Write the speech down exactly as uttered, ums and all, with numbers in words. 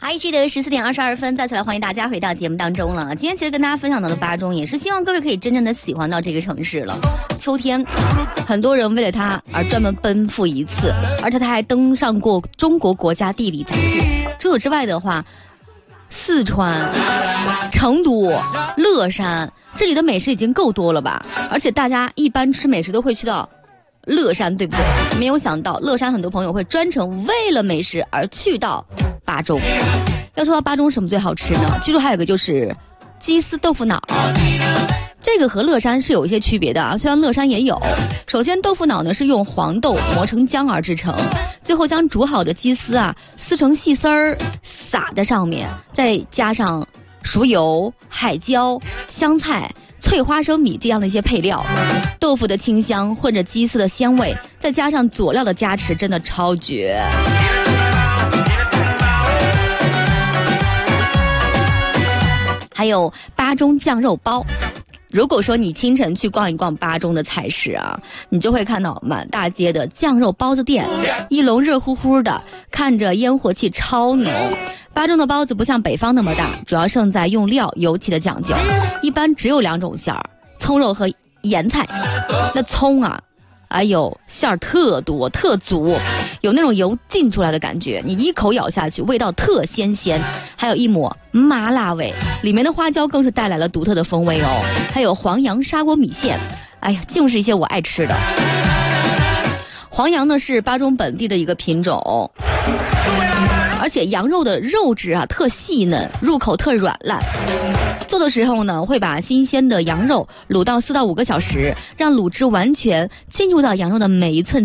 好，一期的十四点二十二分，再次来欢迎大家回到节目当中了。今天其实跟大家分享到的巴中，也是希望各位可以真正的喜欢到这个城市了。秋天，很多人为了它而专门奔赴一次，而且它还登上过中国国家地理杂志。除此之外的话，四川、成都、乐山这里的美食已经够多了吧？而且大家一般吃美食都会去到乐山，对不对？没有想到乐山很多朋友会专程为了美食而去到巴中。要说到巴中什么最好吃呢？据说还有个就是鸡丝豆腐脑，这个和乐山是有一些区别的啊，虽然乐山也有。首先豆腐脑呢是用黄豆磨成浆而制成，最后将煮好的鸡丝啊撕成细丝儿撒在上面，再加上熟油、海椒、香菜、脆花生米这样的一些配料，豆腐的清香混着鸡丝的鲜味，再加上佐料的加持，真的超绝。还有巴中酱肉包，如果说你清晨去逛一逛巴中的菜市啊，你就会看到满大街的酱肉包子店，一笼热乎乎的，看着烟火气超浓。巴中的包子不像北方那么大，主要胜在用料尤其的讲究，一般只有两种馅儿，葱肉和盐菜。那葱啊哎呦，馅儿特多特足，有那种油浸出来的感觉，你一口咬下去味道特鲜鲜，还有一抹麻辣味，里面的花椒更是带来了独特的风味哦。还有黄杨砂锅米线，哎呀，尽是一些我爱吃的。黄杨呢是巴中本地的一个品种，而且羊肉的肉质啊特细嫩，入口特软烂。做的时候呢，会把新鲜的羊肉卤到四到五个小时，让卤汁完全浸入到羊肉的每一寸